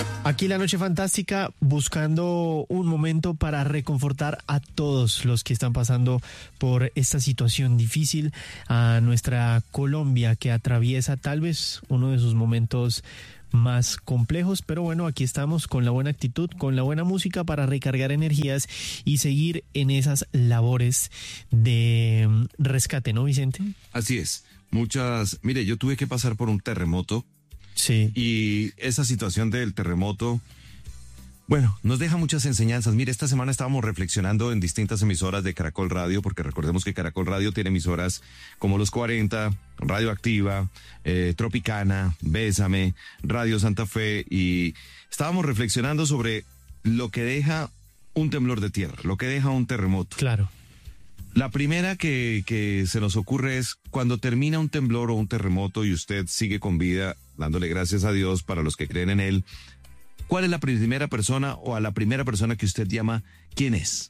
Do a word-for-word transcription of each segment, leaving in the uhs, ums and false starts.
Aquí la Noche Fantástica, buscando un momento para reconfortar a todos los que están pasando por esta situación difícil, a nuestra Colombia que atraviesa tal vez uno de sus momentos más complejos, pero bueno, aquí estamos con la buena actitud, con la buena música para recargar energías y seguir en esas labores de rescate, ¿no, Vicente? Así es. Muchas, mire, yo tuve que pasar por un terremoto. Sí. Y esa situación del terremoto, bueno, nos deja muchas enseñanzas. Mire, esta semana estábamos reflexionando en distintas emisoras de Caracol Radio, porque recordemos que Caracol Radio tiene emisoras como Los cuarenta, Radio Activa, eh, Tropicana, Bésame, Radio Santa Fe, y estábamos reflexionando sobre lo que deja un temblor de tierra, lo que deja un terremoto. Claro. La primera que, que se nos ocurre es cuando termina un temblor o un terremoto y usted sigue con vida, dándole gracias a Dios para los que creen en él. ¿Cuál es la primera persona o a la primera persona que usted llama? ¿Quién es?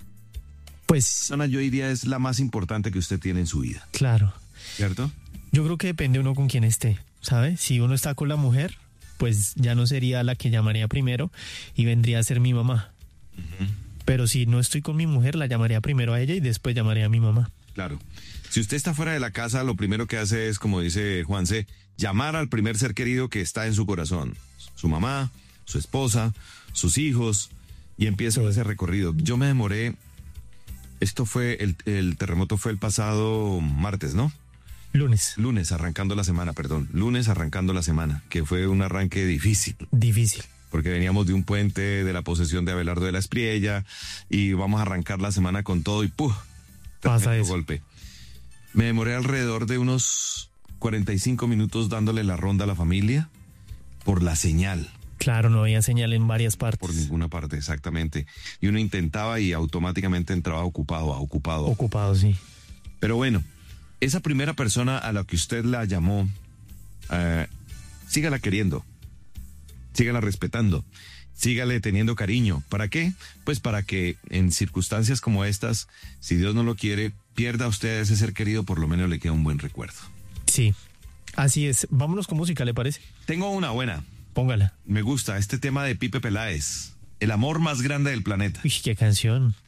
Pues, persona, yo diría, es la más importante que usted tiene en su vida. Claro. ¿Cierto? Yo creo que depende uno con quién esté, ¿sabe? Si uno está con la mujer, pues ya no sería la que llamaría primero y vendría a ser mi mamá. Uh-huh. Pero si no estoy con mi mujer, la llamaría primero a ella y después llamaría a mi mamá. Claro. Si usted está fuera de la casa, lo primero que hace es, como dice Juanse, llamar al primer ser querido que está en su corazón. Su mamá, su esposa, sus hijos, y empieza sí. ese recorrido. Yo me demoré, esto fue, el, el terremoto fue el pasado martes, ¿no? Lunes. Lunes, arrancando la semana, perdón. Lunes, arrancando la semana, que fue un arranque difícil. Difícil. Porque veníamos de un puente de la posesión de Abelardo de la Espriella y vamos a arrancar la semana con todo y ¡puf! Pasa eso. Golpe. Me demoré alrededor de unos cuarenta y cinco minutos dándole la ronda a la familia por la señal. Claro, no había señal en varias partes. Por ninguna parte, exactamente. Y uno intentaba y automáticamente entraba ocupado, ocupado. Ocupado, sí. Pero bueno, esa primera persona a la que usted la llamó, eh, sígala queriendo. Sígala respetando, sígale teniendo cariño. ¿Para qué? Pues para que en circunstancias como estas, si Dios no lo quiere, pierda usted a ese ser querido, por lo menos le queda un buen recuerdo. Sí, así es. Vámonos con música, ¿le parece? Tengo una buena. Póngala. Me gusta este tema de Pipe Peláez, El amor más grande del planeta. Uy, qué canción.